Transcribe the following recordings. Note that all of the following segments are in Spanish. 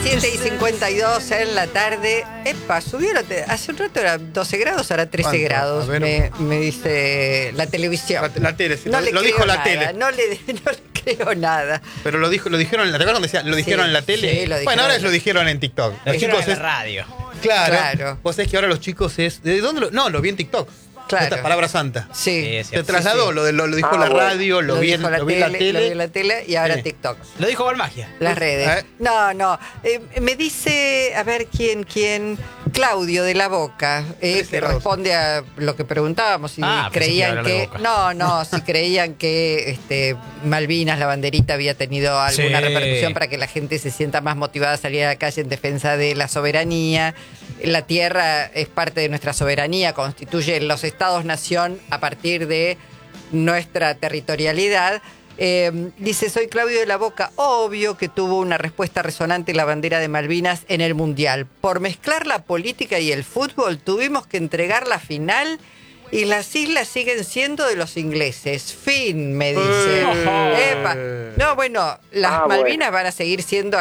17:52 en la tarde. Epa, subió hace un rato era 12 grados, ahora 13 ¿Cuánto? grados. A ver. Me dice la televisión. La tele, sí, No le lo creo dijo la nada, tele. No le creo nada. Pero lo dijeron, ¿te acuerdas cuando decía, lo dijeron Sí, en la tele? sí, lo dijeron. Bueno, ahora lo dijeron en TikTok. Lo dijeron en la es radio. claro. Vos sabés que ahora los chicos es. ¿De dónde lo vi en TikTok. Claro. Esta palabra santa. Sí. Sí, es Se cierto. trasladó, sí. lo dijo la radio, lo vi en dijo la Lo tele. vi en la tele y ahora Sí. TikTok. Lo dijo Valmagia. Las redes. No. Me dice, a ver quién. Claudio de la Boca, que grados. responde a lo que preguntábamos. Si Pensé que creían iba a hablar de que. Boca. Si creían que Malvinas, la banderita, había tenido alguna Sí. repercusión para que la gente se sienta más motivada a salir a la calle en defensa de la soberanía. La tierra es parte de nuestra soberanía, constituye los estados-nación a partir de nuestra territorialidad. Dice, soy Claudio de la Boca. Obvio que tuvo una respuesta resonante la bandera de Malvinas en el Mundial. Por mezclar la política y el fútbol tuvimos que entregar la final y las islas siguen siendo de los ingleses. Fin, me dice. Epa. No, bueno, las Malvinas van a seguir siendo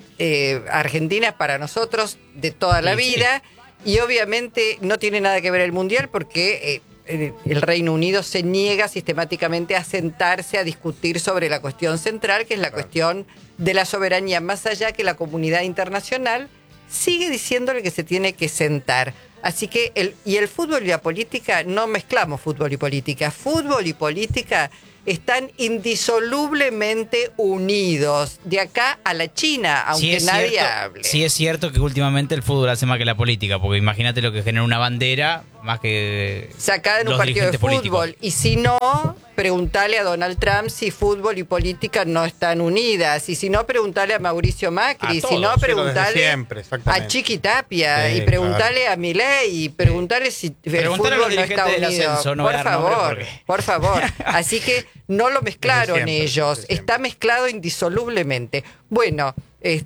argentinas para nosotros de toda la vida. Y obviamente no tiene nada que ver el Mundial porque el Reino Unido se niega sistemáticamente a sentarse a discutir sobre la cuestión central, que es la cuestión de la soberanía, más allá que la comunidad internacional sigue diciéndole que se tiene que sentar. Así que el fútbol y la política, no mezclamos fútbol y política. Fútbol y política están indisolublemente unidos, de acá a la China, aunque nadie hable. Sí es cierto que últimamente el fútbol hace más que la política, porque imagínate lo que genera una bandera, más que sacada en un los partido de dirigentes fútbol. políticos. Y si no, preguntale a Donald Trump si fútbol y política no están unidas. Y si no, preguntale a Mauricio Macri. A Si no, todos, preguntale siempre, exactamente. a Chiqui Tapia. Sí, Y preguntale a Milei. Y preguntale si el Preguntale a fútbol los no está dirigentes del unido. ascenso, no voy Por a dar nombres favor, porque- por favor. Así que no lo mezclaron Desde siempre, ellos. desde siempre. Está mezclado indisolublemente. Bueno,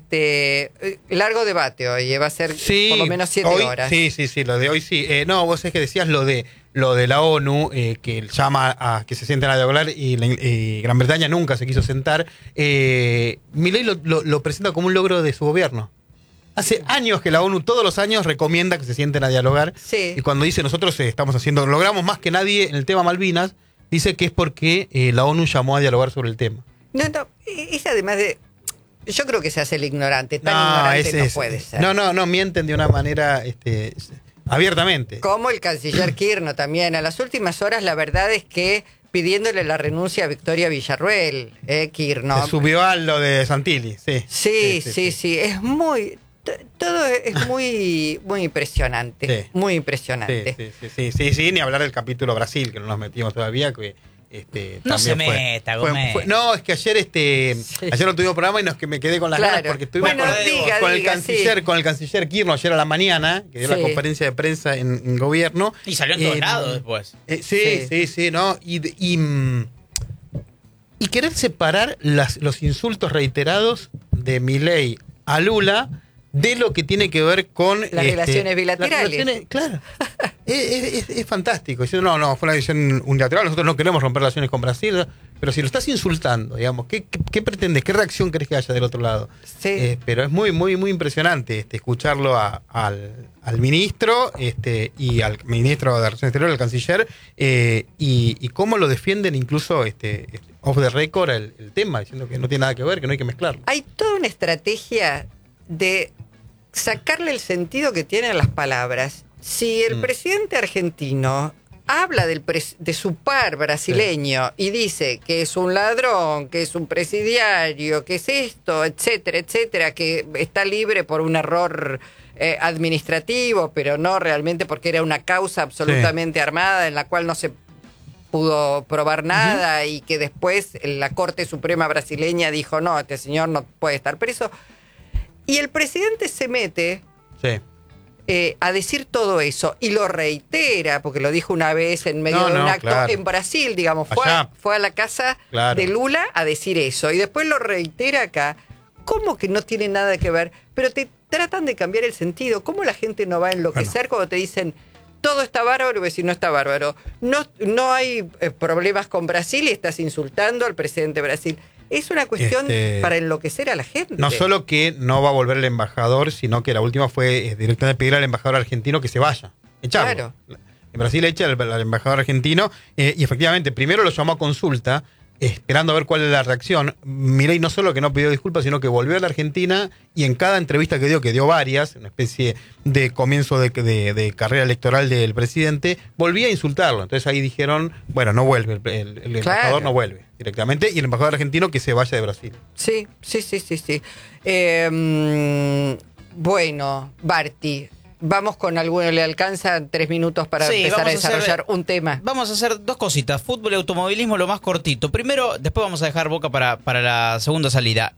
largo debate hoy. Va a ser por lo menos 7 hoy, horas. Sí, lo de hoy sí. No, vos es que decías lo de la ONU, que llama a que se sienten a dialogar y Gran Bretaña nunca se quiso sentar. Milei lo presenta como un logro de su gobierno. Hace años que la ONU todos los años recomienda que se sienten a dialogar. Sí. Y cuando dice nosotros logramos más que nadie en el tema Malvinas, dice que es porque la ONU llamó a dialogar sobre el tema. No, es además de... Yo creo que se hace el ignorante. Tan ignorante no puede ser. No, mienten de una manera abiertamente. Como el canciller Kirchner también. A las últimas horas la verdad es que pidiéndole la renuncia a Victoria Villarruel, Kirchner. Se subió a lo de Santilli, sí. Sí. Es muy... Todo es muy impresionante. Sí. Muy impresionante. Sí, ni hablar del capítulo Brasil, que no nos metimos todavía, que No también se meta, Gómez. no, es que ayer ayer no tuvimos programa y no es que me quedé con las Claro. ganas porque estuvimos Bueno, con diga, el canciller Kirchner ayer a la mañana, que dio la Sí. conferencia de prensa en gobierno. Y salió en todos lados después. Sí, ¿no? Y querer separar los insultos reiterados de Milei a Lula de lo que tiene que ver con Las relaciones bilaterales. Claro. es fantástico. Diciendo, no, fue una decisión unilateral, nosotros no queremos romper relaciones con Brasil, pero si lo estás insultando, digamos, ¿qué pretendes? ¿Qué reacción crees que haya del otro lado? Sí. Pero es muy, muy, muy impresionante escucharlo al ministro y al ministro de Relaciones Exteriores, al canciller, y cómo lo defienden incluso off the record el tema, diciendo que no tiene nada que ver, que no hay que mezclarlo. Hay toda una estrategia de sacarle el sentido que tienen las palabras. Si el presidente argentino habla de su par brasileño y dice que es un ladrón, que es un presidiario, que es esto, etcétera, etcétera, que está libre por un error administrativo, pero no realmente porque era una causa absolutamente armada en la cual no se pudo probar nada y que después la Corte Suprema brasileña dijo, no, este señor no puede estar preso. Y el presidente se mete a decir todo eso y lo reitera, porque lo dijo una vez en medio de un acto en Brasil, digamos, fue a la casa de Lula a decir eso y después lo reitera acá. ¿Cómo que no tiene nada que ver? Pero te tratan de cambiar el sentido. ¿Cómo la gente no va a enloquecer cuando te dicen todo está bárbaro y si no está bárbaro? No hay problemas con Brasil y estás insultando al presidente de Brasil. Es una cuestión para enloquecer a la gente. No solo que no va a volver el embajador, sino que la última fue directamente pedir al embajador argentino que se vaya. Echarlo. Claro. En Brasil echa al embajador argentino y efectivamente primero lo llamó a consulta, esperando a ver cuál es la reacción. Milei no solo que no pidió disculpas, sino que volvió a la Argentina y en cada entrevista que dio varias, una especie de comienzo de carrera electoral del presidente, volvía a insultarlo. Entonces ahí dijeron, bueno, no vuelve, el embajador no vuelve directamente, y el embajador argentino que se vaya de Brasil. Sí. Bueno, Barty, vamos con alguno, le alcanzan 3 minutos para empezar a desarrollar un tema. Vamos a hacer 2 cositas, fútbol y automovilismo, lo más cortito. Primero, después vamos a dejar Boca para la segunda salida.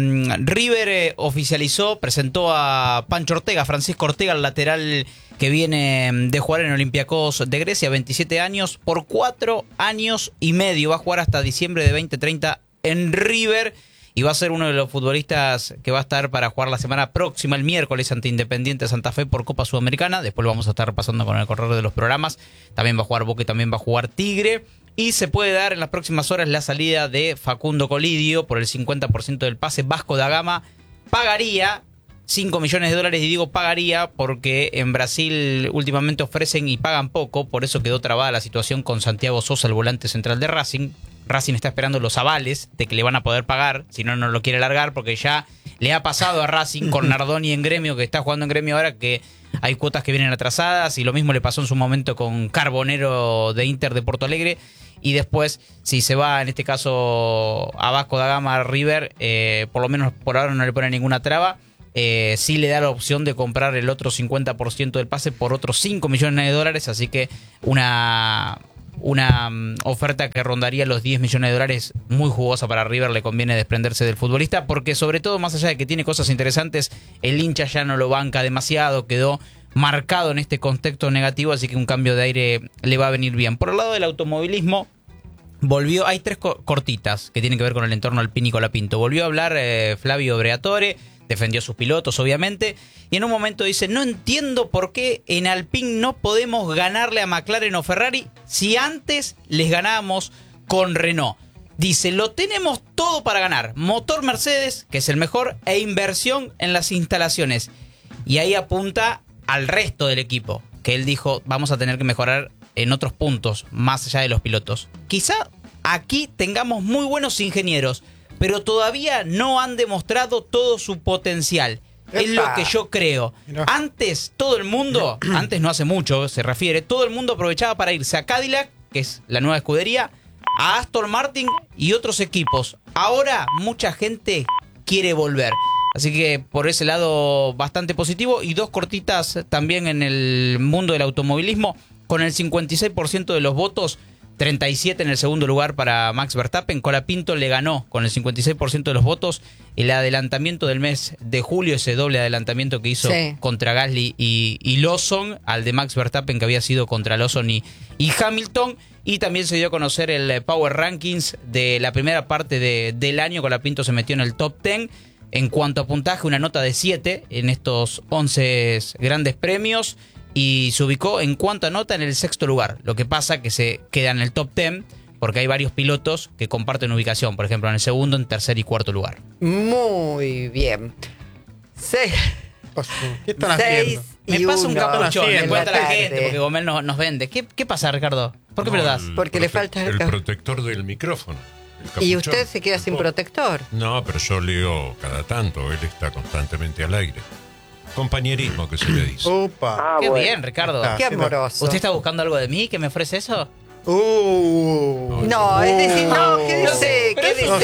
River oficializó, presentó a Pancho Ortega, Francisco Ortega, el lateral que viene de jugar en Olympiacos de Grecia, 27 años, por 4 años y medio. Va a jugar hasta diciembre de 2030 en River. Y va a ser uno de los futbolistas que va a estar para jugar la semana próxima, el miércoles, ante Independiente Santa Fe por Copa Sudamericana. Después lo vamos a estar repasando con el correr de los programas. También va a jugar Boca y también va a jugar Tigre. Y se puede dar en las próximas horas la salida de Facundo Colidio por el 50% del pase. Vasco da Gama pagaría 5 millones de dólares, y digo pagaría porque en Brasil últimamente ofrecen y pagan poco. Por eso quedó trabada la situación con Santiago Sosa, el volante central de Racing. Racing está esperando los avales de que le van a poder pagar, si no, no lo quiere largar, porque ya le ha pasado a Racing con Nardoni en Gremio, que está jugando en Gremio ahora, que hay cuotas que vienen atrasadas, y lo mismo le pasó en su momento con Carbonero de Inter de Porto Alegre. Y después, si se va, en este caso, a Vasco da Gama, a River, por lo menos por ahora no le pone ninguna traba. Sí le da la opción de comprar el otro 50% del pase por otros 5 millones de dólares, así que una oferta que rondaría los 10 millones de dólares, muy jugosa para River. Le conviene desprenderse del futbolista porque, sobre todo, más allá de que tiene cosas interesantes, el hincha ya no lo banca demasiado, quedó marcado en este contexto negativo, así que un cambio de aire le va a venir bien. Por el lado del automovilismo, hay 3 cortitas que tienen que ver con el entorno Alpine y Colapinto. Volvió a hablar Flavio Briatore, defendió a sus pilotos, obviamente, y en un momento dice: no entiendo por qué en Alpine no podemos ganarle a McLaren o Ferrari si antes les ganábamos con Renault. Dice, lo tenemos todo para ganar, motor Mercedes, que es el mejor, e inversión en las instalaciones. Y ahí apunta al resto del equipo, que él dijo, vamos a tener que mejorar en otros puntos, más allá de los pilotos. Quizá aquí tengamos muy buenos ingenieros, pero todavía no han demostrado todo su potencial. ¡Epa! Es lo que yo creo. Mirá. Antes, todo el mundo, antes no hace mucho, se refiere, todo el mundo aprovechaba para irse a Cadillac, que es la nueva escudería, a Aston Martin y otros equipos. Ahora mucha gente quiere volver. Así que por ese lado bastante positivo. Y 2 cortitas también en el mundo del automovilismo. Con el 56% de los votos, 37 en el segundo lugar para Max Verstappen. Colapinto le ganó con el 56% de los votos el adelantamiento del mes de julio, ese doble adelantamiento que hizo contra Gasly y Lawson, al de Max Verstappen que había sido contra Lawson y Hamilton. Y también se dio a conocer el Power Rankings de la primera parte del año. Colapinto se metió en el top 10. En cuanto a puntaje, una nota de 7 en estos 11 grandes premios. Y se ubicó en cuanto a nota en el 6º lugar. Lo que pasa que se queda en el top 10 porque hay varios pilotos que comparten ubicación. Por ejemplo, en el segundo, en tercer y cuarto lugar. Muy bien. ¿Qué están haciendo? Me pasa un capuchón, le cuenta a la gente, porque Gomel nos vende. ¿Qué pasa, Ricardo? ¿Por qué me lo das? Porque le falta el protector del micrófono. ¿Y usted se queda sin protector? No, pero yo leo cada tanto. Él está constantemente al aire. Compañerismo, que se le dice. Opa. Qué bien, Ricardo. Qué amoroso. ¿Usted está buscando algo de mí que me ofrece eso? No, es decir, no, quédese, quédese. No,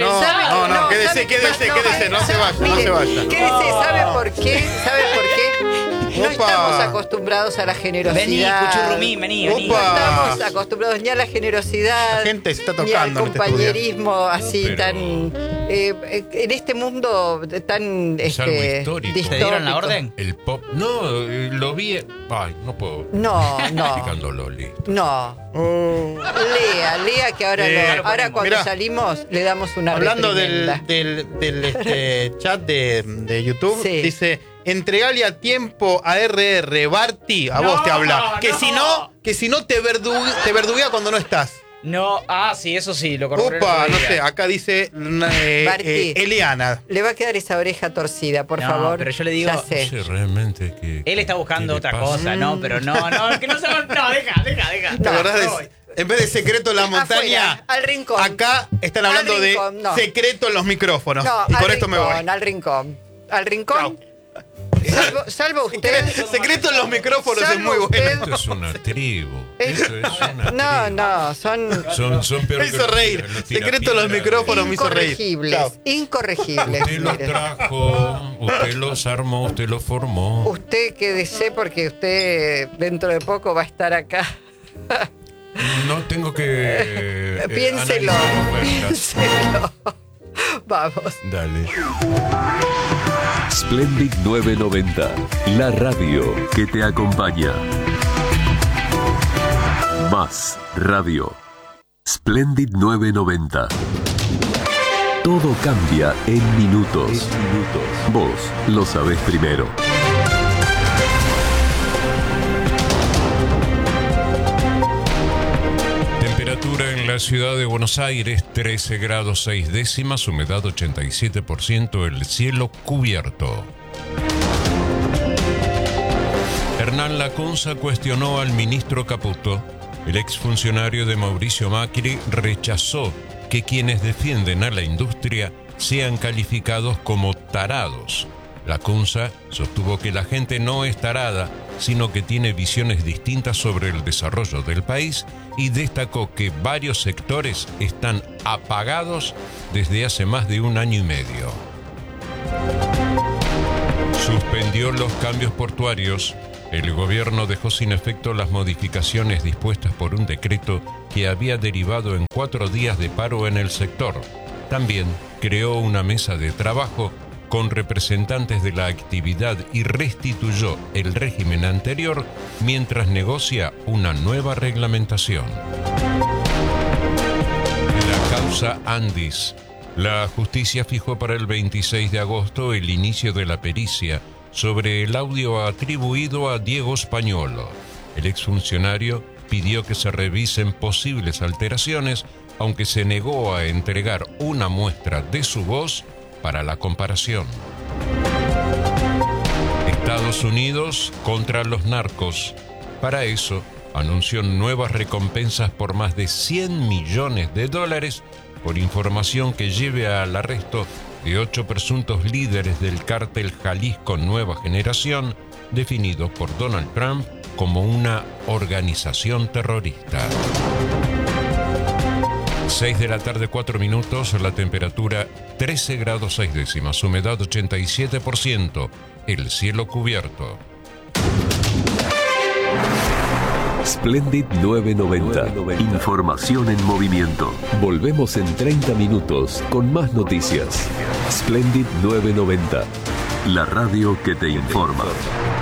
quédese, no se vaya. Quédese, ¿sabe por qué? No estamos acostumbrados a la generosidad. Vení, Cuchurrumí, vení. No estamos acostumbrados ni a la generosidad, la gente se está tocando, ni al compañerismo así tan... en este mundo tan distópico. ¿Te dieron la orden? El pop... No, lo vi... Ay, no puedo... No. Explicándolo, listo. No. Lea que ahora cuando salimos le damos una hablando reprimenda. del chat de YouTube, sí. Dice, entregale a tiempo a RR, Barty, a vos te habla. Que si no te verduguea cuando no estás. No, sí, eso sí, lo corroboré el Opa, otro no día. sé, acá dice Martí. Eliana. Le va a quedar esa oreja torcida, por No, favor. pero yo le digo- Ya No sé. sé realmente que. Él está buscando ¿qué le otra pasa? cosa, no, pero no, que no se va. No, deja. ¿Te acordás no voy. de, en vez de secreto en la montaña, Afuera, al rincón. acá están hablando Al rincón, de no. secreto en los micrófonos. No, y al con esto me rincón, voy. al rincón. Al rincón. Salvo usted. Secreto en los micrófonos es Salvo muy bueno. usted. Esto es una tribu. Esto es una No, tribu. son Son peor Me hizo reír. Secreto en los micrófonos me hizo reír. incorregibles. Chao. Incorregibles. Usted los mire. trajo, usted los armó, usted los formó. Usted quédese porque usted dentro de poco va a estar acá. No tengo que. Piénselo. analizar ofertas. Piénselo. Vamos. Dale. Splendid 990, la radio que te acompaña. Más radio. Splendid 990. Todo cambia en minutos. Vos lo sabés primero. Temperatura en la ciudad de Buenos Aires, 13 grados 6 décimas, humedad 87%, el cielo cubierto. Hernán Lacunza cuestionó al ministro Caputo. El exfuncionario de Mauricio Macri rechazó que quienes defienden a la industria sean calificados como tarados. Lacunza sostuvo que la gente no es tarada, sino que tiene visiones distintas sobre el desarrollo del país y destacó que varios sectores están apagados desde hace más de 1 año y medio. Suspendió los cambios portuarios. El gobierno dejó sin efecto las modificaciones dispuestas por un decreto que había derivado en 4 días de paro en el sector. También creó una mesa de trabajo con representantes de la actividad y restituyó el régimen anterior mientras negocia una nueva reglamentación. La causa Andis. La justicia fijó para el 26 de agosto el inicio de la pericia sobre el audio atribuido a Diego Spagnolo. El exfuncionario pidió que se revisen posibles alteraciones, aunque se negó a entregar una muestra de su voz para la comparación. Estados Unidos contra los narcos. Para eso, anunció nuevas recompensas por más de $100 millones por información que lleve al arresto de 8 presuntos líderes del cártel Jalisco Nueva Generación, definidos por Donald Trump como una organización terrorista. 6 de la tarde, 4 minutos, la temperatura 13 grados 6 décimas, humedad 87%, el cielo cubierto. Splendid 990. Información en movimiento. Volvemos en 30 minutos con más noticias. Splendid 990. La radio que te informa.